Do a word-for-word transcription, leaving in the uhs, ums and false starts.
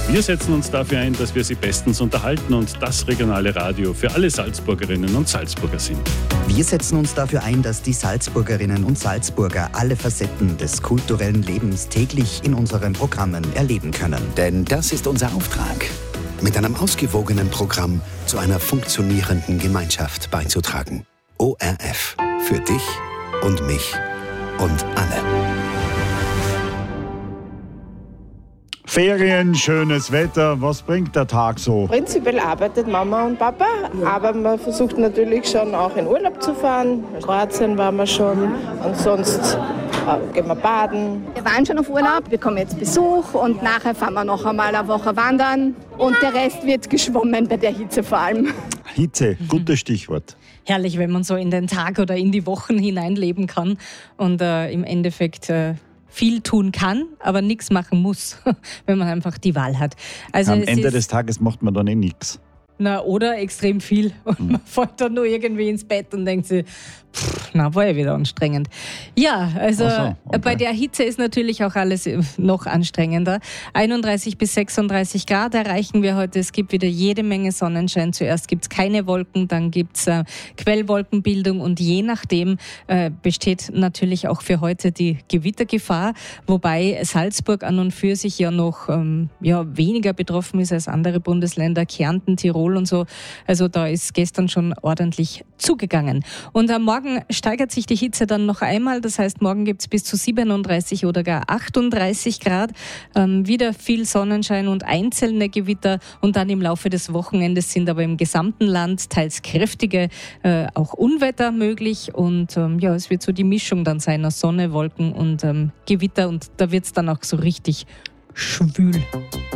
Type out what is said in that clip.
Wir setzen uns dafür ein, dass wir Sie bestens unterhalten und das regionale Radio für alle Salzburgerinnen und Salzburger sind. Wir setzen uns dafür ein, dass die Salzburgerinnen und Salzburger alle Facetten des kulturellen Lebens täglich in unseren Programmen erleben können. Denn das ist unser Auftrag, mit einem ausgewogenen Programm zu einer funktionierenden Gemeinschaft beizutragen. O R F. Für dich und mich und alle. Ferien, schönes Wetter, was bringt der Tag so? Prinzipiell arbeitet Mama und Papa, aber man versucht natürlich schon auch in Urlaub zu fahren. In Kroatien waren wir schon und sonst äh, gehen wir baden. Wir waren schon auf Urlaub, wir kommen jetzt Besuch und nachher fahren wir noch einmal eine Woche wandern und der Rest wird geschwommen bei der Hitze vor allem. Hitze, gutes Stichwort. Herrlich, wenn man so in den Tag oder in die Wochen hineinleben kann und äh, im Endeffekt äh, viel tun kann, aber nichts machen muss, wenn man einfach die Wahl hat. Also Am es Ende ist, des Tages macht man dann eh nichts. Na, oder extrem viel. Und man fällt dann nur irgendwie ins Bett und denkt sich, pff, na, war ja wieder anstrengend. Ja, also Ach so, okay. Bei der Hitze ist natürlich auch alles noch anstrengender. einunddreißig bis sechsunddreißig Grad erreichen wir heute. Es gibt wieder jede Menge Sonnenschein. Zuerst gibt es keine Wolken, dann gibt es äh, Quellwolkenbildung und je nachdem äh, besteht natürlich auch für heute die Gewittergefahr, wobei Salzburg an und für sich ja noch ähm, ja, weniger betroffen ist als andere Bundesländer, Kärnten, Tirol und so. Also da ist gestern schon ordentlich zugegangen. Und am Morgen steigert sich die Hitze dann noch einmal. Das heißt, morgen gibt es bis zu siebenunddreißig oder gar achtunddreißig Grad. Ähm, wieder viel Sonnenschein und einzelne Gewitter. Und dann im Laufe des Wochenendes sind aber im gesamten Land teils kräftige äh, auch Unwetter möglich. Und ähm, ja, es wird so die Mischung dann sein aus Sonne, Wolken und ähm, Gewitter. Und da wird es dann auch so richtig schwül.